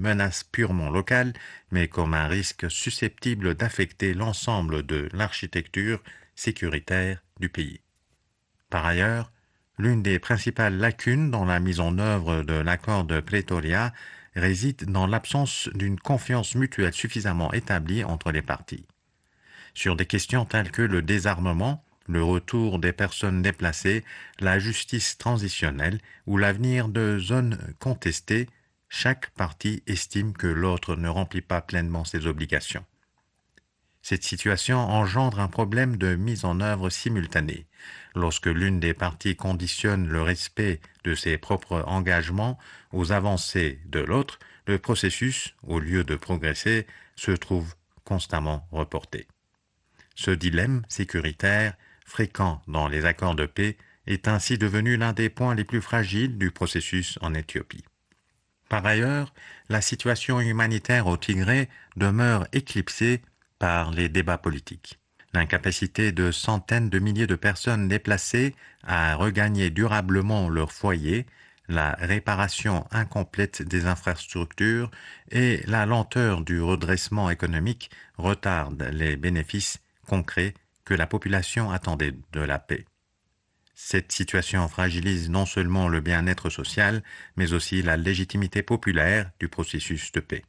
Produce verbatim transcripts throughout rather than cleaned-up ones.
menace purement locale, mais comme un risque susceptible d'affecter l'ensemble de l'architecture sécuritaire du pays. Par ailleurs, l'une des principales lacunes dans la mise en œuvre de l'accord de Pretoria réside dans l'absence d'une confiance mutuelle suffisamment établie entre les parties. Sur des questions telles que le désarmement, le retour des personnes déplacées, la justice transitionnelle ou l'avenir de zones contestées, chaque partie estime que l'autre ne remplit pas pleinement ses obligations. Cette situation engendre un problème de mise en œuvre simultanée. Lorsque l'une des parties conditionne le respect de ses propres engagements aux avancées de l'autre, le processus, au lieu de progresser, se trouve constamment reporté. Ce dilemme sécuritaire, fréquent dans les accords de paix, est ainsi devenu l'un des points les plus fragiles du processus en Éthiopie. Par ailleurs, la situation humanitaire au Tigré demeure éclipsée par les débats politiques. L'incapacité de centaines de milliers de personnes déplacées à regagner durablement leur foyer, la réparation incomplète des infrastructures et la lenteur du redressement économique retardent les bénéfices concrets que la population attendait de la paix. Cette situation fragilise non seulement le bien-être social, mais aussi la légitimité populaire du processus de paix.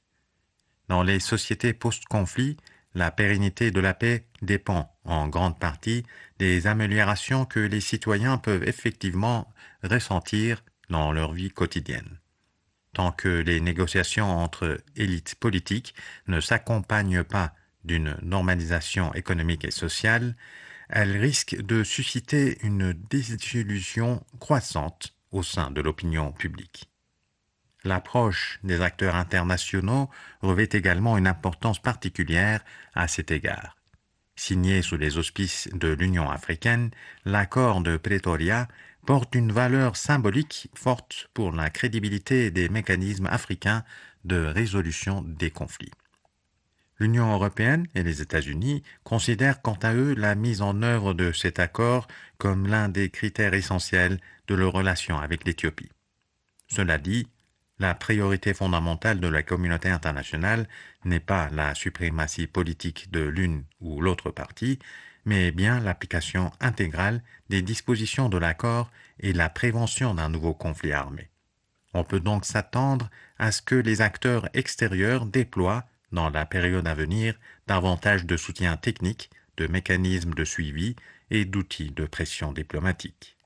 Dans les sociétés post-conflit, la pérennité de la paix dépend en grande partie des améliorations que les citoyens peuvent effectivement ressentir dans leur vie quotidienne. Tant que les négociations entre élites politiques ne s'accompagnent pas d'une normalisation économique et sociale, elles risquent de susciter une désillusion croissante au sein de l'opinion publique. L'approche des acteurs internationaux revêt également une importance particulière à cet égard. Signé sous les auspices de l'Union africaine, l'accord de Pretoria porte une valeur symbolique forte pour la crédibilité des mécanismes africains de résolution des conflits. L'Union européenne et les États-Unis considèrent quant à eux la mise en œuvre de cet accord comme l'un des critères essentiels de leurs relations avec l'Éthiopie. Cela dit, la priorité fondamentale de la communauté internationale n'est pas la suprématie politique de l'une ou l'autre partie, mais bien l'application intégrale des dispositions de l'accord et la prévention d'un nouveau conflit armé. On peut donc s'attendre à ce que les acteurs extérieurs déploient, dans la période à venir, davantage de soutien technique, de mécanismes de suivi et d'outils de pression diplomatique.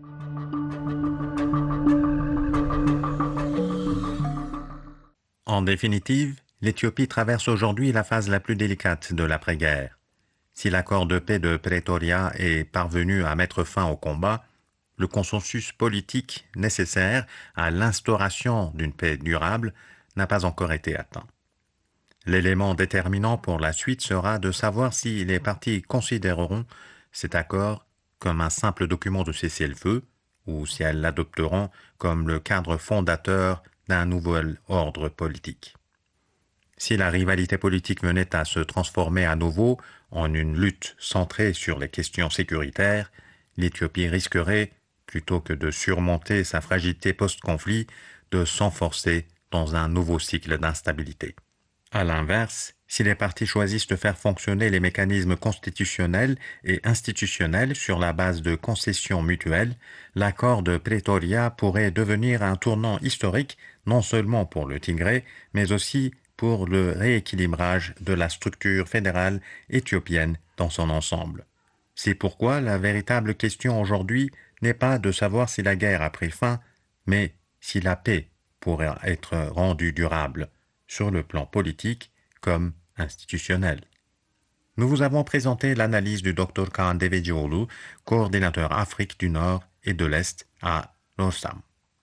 En définitive, l'Éthiopie traverse aujourd'hui la phase la plus délicate de l'après-guerre. Si l'accord de paix de Pretoria est parvenu à mettre fin au combat, le consensus politique nécessaire à l'instauration d'une paix durable n'a pas encore été atteint. L'élément déterminant pour la suite sera de savoir si les parties considéreront cet accord comme un simple document de cessez-le-feu ou si elles l'adopteront comme le cadre fondateur d'un nouvel ordre politique. Si la rivalité politique venait à se transformer à nouveau en une lutte centrée sur les questions sécuritaires, l'Éthiopie risquerait, plutôt que de surmonter sa fragilité post-conflit, de s'enfoncer dans un nouveau cycle d'instabilité. À l'inverse, si les partis choisissent de faire fonctionner les mécanismes constitutionnels et institutionnels sur la base de concessions mutuelles, l'accord de Pretoria pourrait devenir un tournant historique non seulement pour le Tigré, mais aussi pour le rééquilibrage de la structure fédérale éthiopienne dans son ensemble. C'est pourquoi la véritable question aujourd'hui n'est pas de savoir si la guerre a pris fin, mais si la paix pourra être rendue durable, sur le plan politique comme institutionnel. Nous vous avons présenté l'analyse du docteur Kaan Devecioğlu, coordinateur Afrique du Nord et de l'Est à l'ORSAM.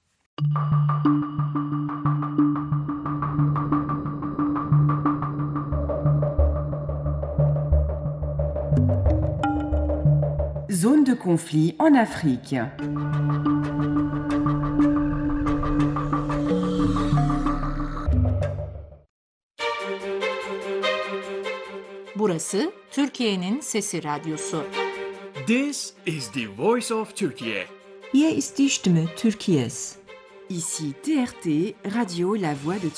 Zone de conflit en Afrique. Burası Türkiye'nin Sesi Radyosu. This is the voice of Turkey. Hier ist die Stimme Türkiye's. Ici T R T, Radio La Voix de